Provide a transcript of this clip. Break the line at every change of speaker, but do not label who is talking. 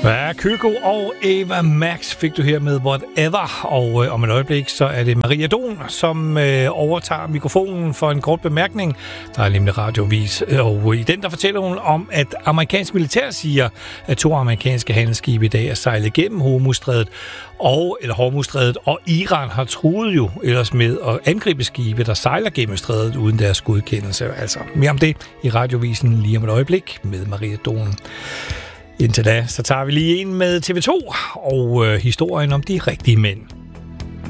Ja, Kygo og Ava Max fik du her med Whatever, og om et øjeblik så er det Maria Don, som overtager mikrofonen for en kort bemærkning. Der er nemlig radiovis, og i den der fortæller hun om, at amerikansk militær siger, at 2 amerikanske handelsskibe i dag er sejlet gennem Hormuzstrædet, og Iran har truet jo ellers med at angribe skibe, der sejler gennem strædet uden deres godkendelse. Altså mere om det i radiovisen lige om et øjeblik med Maria Don. Indtil da, så tager vi lige en med TV2 og historien om de rigtige mænd.